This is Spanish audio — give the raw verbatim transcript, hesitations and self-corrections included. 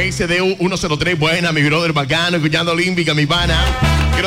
S D U ciento tres, buena, mi brother bacano, escuchando Olímpica, mi pana.